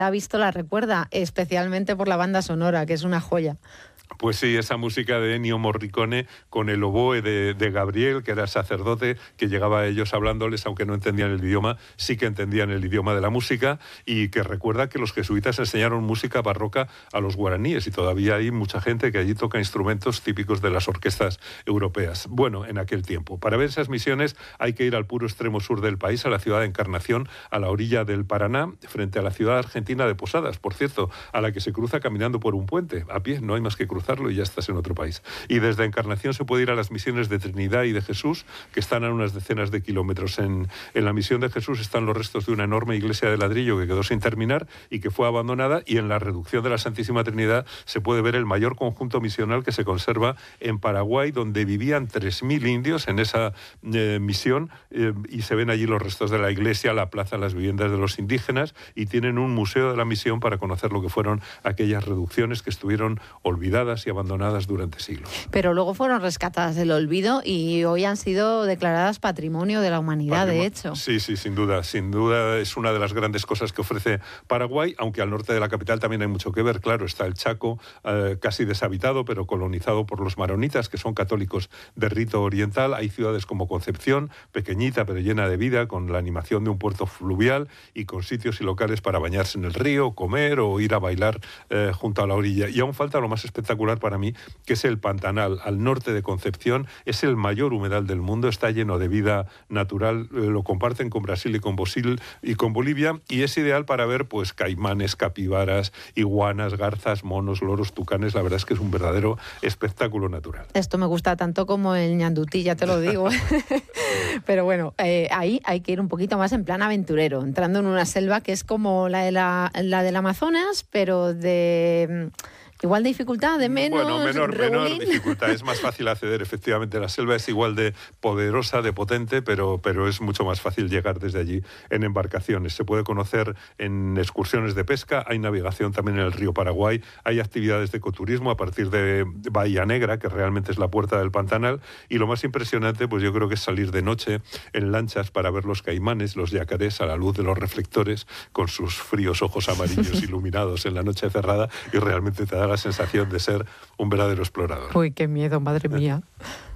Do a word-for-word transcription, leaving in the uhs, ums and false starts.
ha visto la recuerda, especialmente por la banda sonora, que es una joya. Pues sí, esa música de Ennio Morricone con el oboe de, de Gabriel, que era el sacerdote, que llegaba a ellos hablándoles, aunque no entendían el idioma, sí que entendían el idioma de la música, y que recuerda que los jesuitas enseñaron música barroca a los guaraníes, y todavía hay mucha gente que allí toca instrumentos típicos de las orquestas europeas. Bueno, en aquel tiempo. Para ver esas misiones hay que ir al puro extremo sur del país, a la ciudad de Encarnación, a la orilla del Paraná, frente a la ciudad argentina de Posadas, por cierto, a la que se cruza caminando por un puente. A pie, no hay más que cruzar y ya estás en otro país. Y desde Encarnación se puede ir a las misiones de Trinidad y de Jesús, que están a unas decenas de kilómetros. En, en la misión de Jesús están los restos de una enorme iglesia de ladrillo que quedó sin terminar y que fue abandonada, y en la reducción de la Santísima Trinidad se puede ver el mayor conjunto misional que se conserva en Paraguay, donde vivían tres mil indios en esa eh, misión, eh, y se ven allí los restos de la iglesia, la plaza, las viviendas de los indígenas, y tienen un museo de la misión para conocer lo que fueron aquellas reducciones que estuvieron olvidadas y abandonadas durante siglos. Pero luego fueron rescatadas del olvido y hoy han sido declaradas Patrimonio de la Humanidad, Patrimo- de hecho. Sí, sí, sin duda. Sin duda es una de las grandes cosas que ofrece Paraguay, aunque al norte de la capital también hay mucho que ver. Claro, está el Chaco, eh, casi deshabitado, pero colonizado por los maronitas, que son católicos de rito oriental. Hay ciudades como Concepción, pequeñita pero llena de vida, con la animación de un puerto fluvial y con sitios y locales para bañarse en el río, comer o ir a bailar eh, junto a la orilla. Y aún falta lo más espectacular para mí, que es el Pantanal, al norte de Concepción. Es el mayor humedal del mundo, está lleno de vida natural, eh, lo comparten con Brasil y con, Bosil, y con Bolivia, y es ideal para ver pues caimanes, capibaras, iguanas, garzas, monos, loros, tucanes. La verdad es que es un verdadero espectáculo natural. Esto me gusta tanto como el ñandutí, ya te lo digo. Pero bueno, eh, ahí hay que ir un poquito más en plan aventurero, entrando en una selva que es como la, de la, la del Amazonas, pero de... Igual de dificultad, de menos... Bueno, menor, menor dificultad. Es más fácil acceder, efectivamente. La selva es igual de poderosa, de potente, pero, pero es mucho más fácil llegar desde allí en embarcaciones. Se puede conocer en excursiones de pesca, hay navegación también en el río Paraguay, hay actividades de ecoturismo a partir de Bahía Negra, que realmente es la puerta del Pantanal, y lo más impresionante, pues yo creo que es salir de noche en lanchas para ver los caimanes, los yacarés, a la luz de los reflectores, con sus fríos ojos amarillos iluminados en la noche cerrada, y realmente te da la sensación de ser un verdadero explorador. Uy, qué miedo, madre mía.